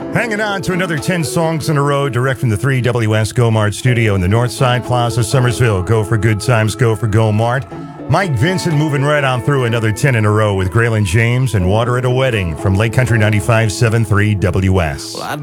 Hanging on to another 10 songs in a row, direct from the 3WS Go Mart studio in the Northside Plaza, Somersville. Go for good times, go for Go Mart. Mike Vincent moving right on through another 10 in a row with Graylin James and Water at a Wedding from Lake Country 95.7 3WS.